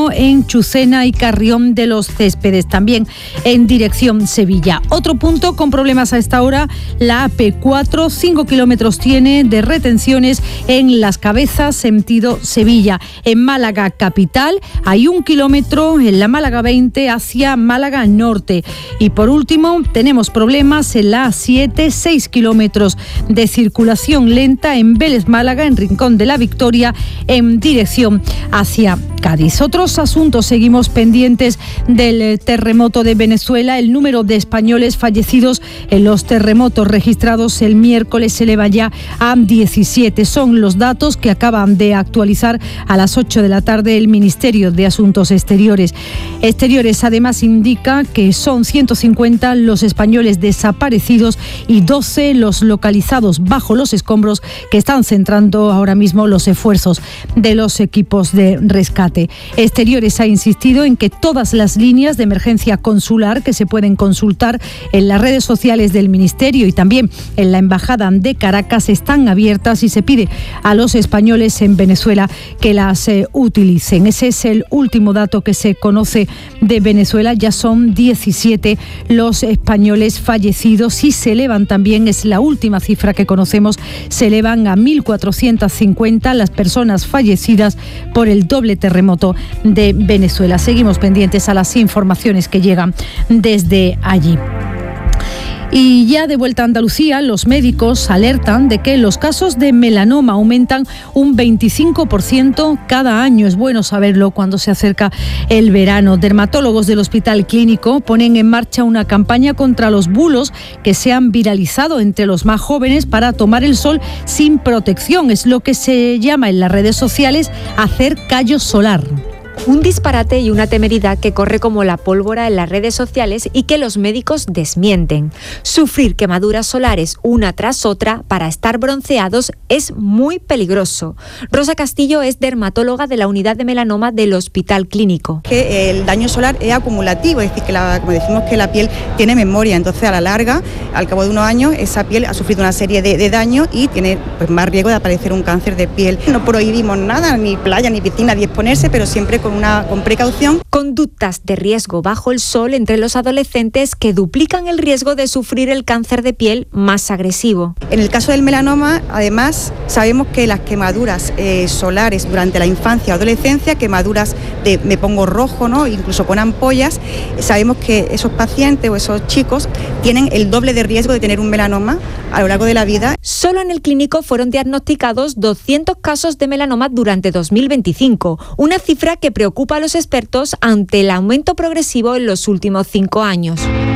como en Chucena y Carrión de los Céspedes, también en dirección Sevilla. Otro punto con problemas a esta hora, la AP4, 5 kilómetros tiene de retenciones en Las Cabezas, sentido Sevilla. En Málaga capital hay 1 kilómetro en la Málaga 20 hacia Málaga Norte. Y por último, tenemos problemas en la A7, 6 kilómetros de circulación lenta en Vélez Málaga, en Rincón de la Victoria, en dirección hacia Cádiz. Otros asuntos, seguimos pendientes del terremoto de Venezuela. El número de españoles fallecidos en los terremotos registrados el miércoles se eleva ya a 17. Son los datos que acaban de actualizar a las 8 de la tarde el Ministerio de Asuntos Exteriores. Además indica que son 150 los españoles desaparecidos y 12 los localizados bajo los escombros, que están centrando ahora mismo los esfuerzos de los equipos de rescate. Exteriores ha insistido en que todas las líneas de emergencia consular que se pueden consultar en las redes sociales del Ministerio y también en la Embajada de Caracas están abiertas y se pide a los españoles en Venezuela que las utilicen. Ese es el último dato que se conoce de Venezuela. Ya son 17 los españoles fallecidos y se elevan también, es la última cifra que conocemos, se elevan a 1.450 las personas fallecidas por el doble terremoto de Venezuela. Seguimos pendientes a las informaciones que llegan desde allí. Y ya de vuelta a Andalucía, los médicos alertan de que los casos de melanoma aumentan un 25% cada año. Es bueno saberlo cuando se acerca el verano. Dermatólogos del Hospital Clínico ponen en marcha una campaña contra los bulos que se han viralizado entre los más jóvenes para tomar el sol sin protección. Es lo que se llama en las redes sociales hacer callo solar. Un disparate y una temeridad que corre como la pólvora en las redes sociales y que los médicos desmienten. Sufrir quemaduras solares una tras otra para estar bronceados es muy peligroso. Rosa Castillo es dermatóloga de la unidad de melanoma del Hospital Clínico. Que el daño solar es acumulativo, es decir, que como decimos que la piel tiene memoria, entonces a la larga, al cabo de unos años, esa piel ha sufrido una serie de daños y tiene más riesgo de aparecer un cáncer de piel. No prohibimos nada, ni playa, ni piscina, ni exponerse, pero siempre con precaución. Conductas de riesgo bajo el sol entre los adolescentes que duplican el riesgo de sufrir el cáncer de piel más agresivo. En el caso del melanoma, además, sabemos que las quemaduras solares durante la infancia o adolescencia, quemaduras de me pongo rojo, ¿no? Incluso con ampollas, sabemos que esos pacientes o esos chicos tienen el doble de riesgo de tener un melanoma a lo largo de la vida. Solo en el clínico fueron diagnosticados 200 casos de melanoma durante 2025, una cifra que preocupa a los expertos ante el aumento progresivo en los últimos 5 años.